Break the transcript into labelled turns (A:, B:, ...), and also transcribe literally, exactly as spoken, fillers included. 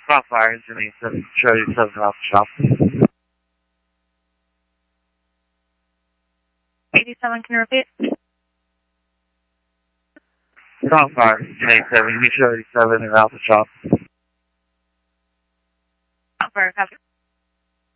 A: Crossfire, Jimmy seven, Charlie seven Alpha Shop.
B: eighty-seven, can you repeat?
A: Crossfire, Jimmy seven, Charlie seven Alpha Shop.
B: Crossfire, copy.